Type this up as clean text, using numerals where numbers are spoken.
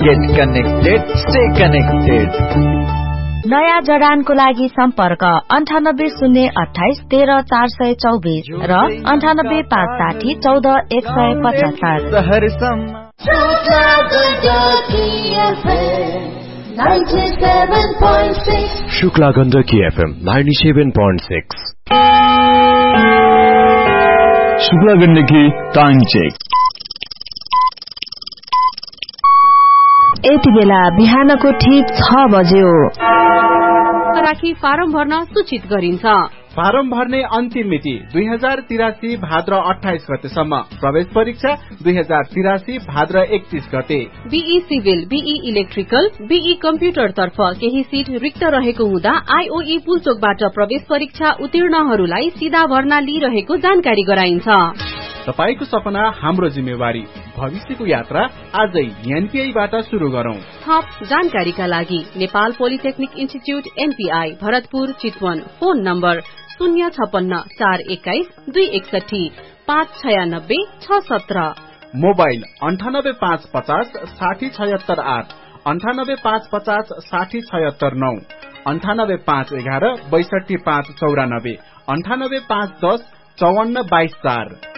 Get connected, stay connected. नयाँ जडानको लागि सम्पर्क 9808130424 र 9856014175। Shukla Gandaki FM 97.6। Shukla Gandaki time check. यति बेला बिहानको ठीक 6 बज्यो। राखी फारम भर्न सूचित गरिन्छ। फारम भर्ने अन्तिम मिति 2083 भाद्र 28 गतेसम्म। प्रवेश परीक्षा 2083 भाद्र 31 गते। Be civil, be electrical, be computer तर्फ केही सीट रिक्त रहेको हुँदा आईओई पुल्चोकबाट प्रवेश परीक्षा उत्तीर्णहरूलाई सीधा भर्ना लिइरहेको जानकारी गराइन्छ। तपाईको सपना हाम्रो जिम्मेवारी। भविष्यको यात्रा आजै एनपीआईबाट शुरू गरौं। थप जानकारीका लागि Nepal polytechnic institute NPI Bharatpur Chitwan. Phone number 056-421-261-596-617। Mobile 9855506076 9855506076 9 98511 62594 98510 5422 4।